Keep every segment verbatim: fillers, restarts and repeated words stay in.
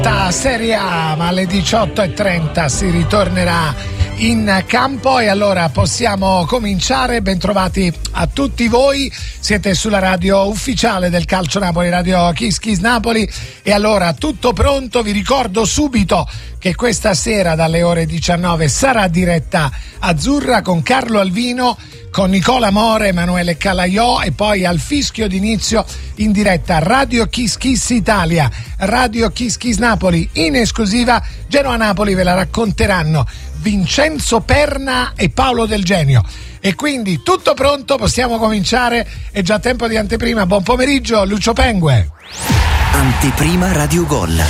Serie A, ma alle diciotto e trenta si ritornerà in campo e allora possiamo cominciare. Bentrovati a tutti voi, siete sulla radio ufficiale del Calcio Napoli, Radio Kiss Kiss Napoli, e allora tutto pronto. Vi ricordo subito che questa sera dalle ore diciannove sarà diretta azzurra con Carlo Alvino, con Nicola More, Emanuele Calaiò, e poi al fischio d'inizio in diretta Radio Kiss Kiss Italia, Radio Kiss Kiss Napoli, in esclusiva Genoa Napoli. Ve la racconteranno Vincenzo Perna e Paolo Del Genio. E quindi tutto pronto, possiamo cominciare, è già tempo di anteprima. Buon pomeriggio Lucio Pengue. Anteprima Radio Gol.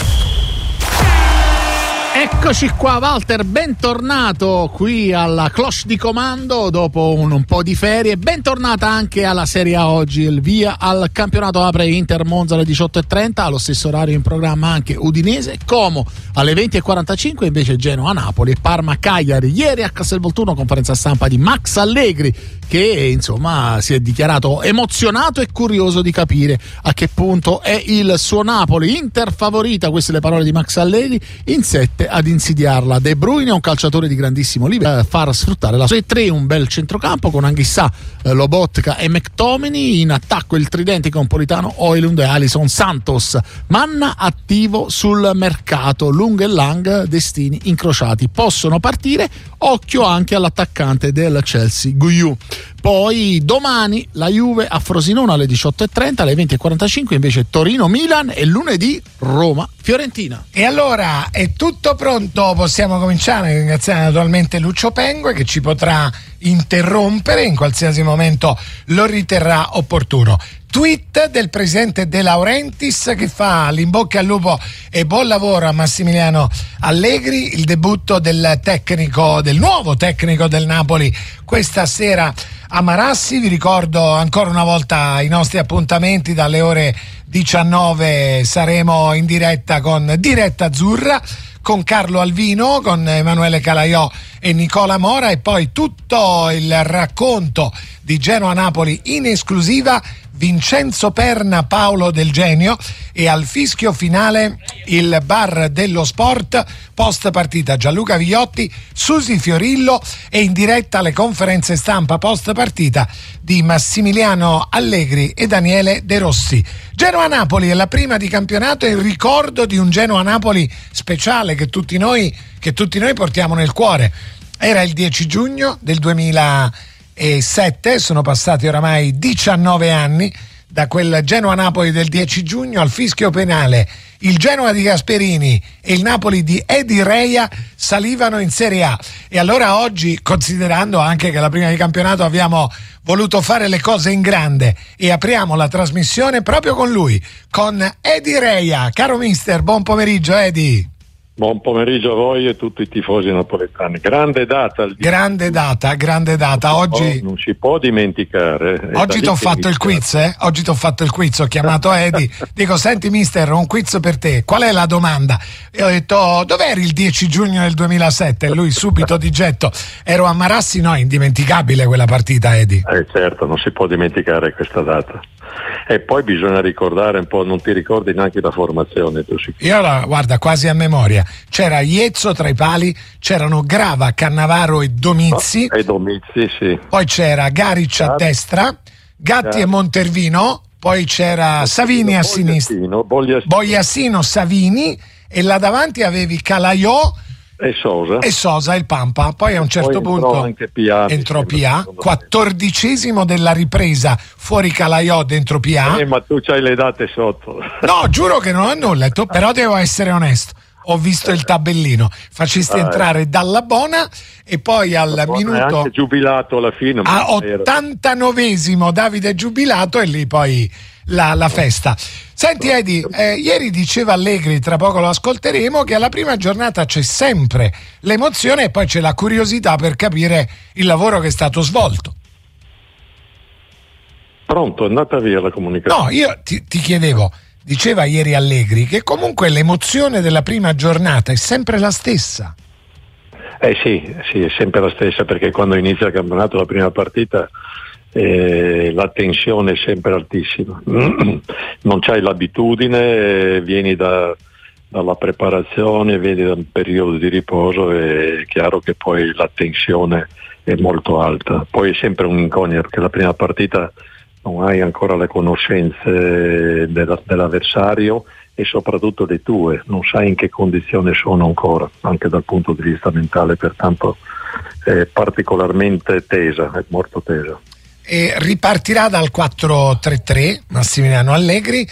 Eccoci qua Walter, bentornato qui alla cloche di comando dopo un, un po' di ferie. Bentornata anche alla Serie A oggi, il via al campionato apre Inter Monza alle diciotto e trenta, allo stesso orario in programma anche Udinese, Como alle venti e quarantacinque, invece Genoa Napoli e Parma Cagliari. Ieri a Castelvolturno conferenza stampa di Max Allegri, che insomma si è dichiarato emozionato e curioso di capire a che punto è il suo Napoli. Inter favorita, queste le parole di Max Allegri, in sette ad insidiarla. De Bruyne è un calciatore di grandissimo livello, a far sfruttare la sua tre, un bel centrocampo con Anghissà, eh, Lobotka e McTominay. In attacco il tridente con Politano, Højlund e Alisson Santos. Manna attivo sul mercato, Lung e Lang destini incrociati, possono partire. Occhio anche all'attaccante del Chelsea, Guiu. Poi domani la Juve a Frosinone alle diciotto e trenta, alle venti e quarantacinque invece Torino-Milan, e lunedì Roma-Fiorentina. E allora è tutto pronto, possiamo cominciare. Ringraziamo naturalmente Lucio Pengue, che ci potrà interrompere in qualsiasi momento lo riterrà opportuno. Tweet del presidente De Laurentiis che fa l'in-bocca al lupo e buon lavoro a Massimiliano Allegri. Il debutto del tecnico, del nuovo tecnico del Napoli questa sera a Marassi. Vi ricordo ancora una volta i nostri appuntamenti: dalle ore diciannove saremo in diretta con Diretta Azzurra con Carlo Alvino, con Emanuele Calaiò e Nicola Mora, e poi tutto il racconto di Genoa Napoli in esclusiva Vincenzo Perna, Paolo Del Genio, e al fischio finale il bar dello sport post partita Gianluca Vigliotti, Susi Fiorillo, e in diretta le conferenze stampa post partita di Massimiliano Allegri e Daniele De Rossi. Genoa Napoli è la prima di campionato, in ricordo di un Genoa Napoli speciale che tutti noi che tutti noi portiamo nel cuore. Era il dieci giugno del duemilasette, sono passati oramai diciannove anni da quel Genoa Napoli del dieci giugno. Al fischio penale il Genoa di Gasperini e il Napoli di Edi Reia salivano in Serie A, e allora oggi, considerando anche che la prima di campionato abbiamo voluto fare le cose in grande, e apriamo la trasmissione proprio con lui, con Edi Reia. Caro mister, buon pomeriggio Edi. Buon pomeriggio a voi e tutti i tifosi napoletani. Grande data. Grande data, grande data. Oggi non si può dimenticare. Oggi ti ho fatto il quiz, eh? Oggi ti ho fatto il quiz, ho chiamato Edi, dico: senti mister, ho un quiz per te, qual è la domanda? E ho detto: dov'eri il dieci giugno del duemilasette? E lui subito di getto: ero a Marassi. No, indimenticabile quella partita, Edi. Eh certo, non si può dimenticare questa data. E poi bisogna ricordare un po', non ti ricordi neanche la formazione tu? Io la guarda quasi a memoria. C'era Iezzo tra i pali, c'erano Grava, Cannavaro e Domizzi. No, e Domizzi, sì. Poi c'era Garic a destra, Gatti Gatti. e Montervino, poi c'era Savini a sinistra, Bogliasino. Bogliasino, Savini, e là davanti avevi Calaiò e Sosa e Sosa il Pampa. Poi a un certo poi punto anche Pia, entrò Pia, quattordicesimo della ripresa, fuori Calaiò, dentro Pia. Eh, ma tu c'hai le date sotto. No, giuro che non ho nulla, però devo essere onesto. Ho visto il tabellino, facesti ah, entrare Dalla Bona, e poi al Dalla minuto è anche giubilato alla fine, a ottantanovesimo Davide giubilato, e lì poi la, la festa. Senti Edi, eh, ieri diceva Allegri, tra poco lo ascolteremo, che alla prima giornata c'è sempre l'emozione e poi c'è la curiosità per capire il lavoro che è stato svolto. Pronto, è andata via la comunicazione. No, io ti, ti chiedevo, diceva ieri Allegri che comunque l'emozione della prima giornata è sempre la stessa. Eh sì, sì, è sempre la stessa, perché quando inizia il campionato, la prima partita, eh, la tensione è sempre altissima. Non c'hai l'abitudine, vieni da, dalla preparazione, vedi dal periodo di riposo, è chiaro che poi la tensione è molto alta. Poi è sempre un'incognita perché la prima partita non hai ancora le conoscenze della, dell'avversario e soprattutto le tue, non sai in che condizione sono ancora, anche dal punto di vista mentale, pertanto è particolarmente tesa, è molto tesa. E ripartirà dal quattro tre tre Massimiliano Allegri.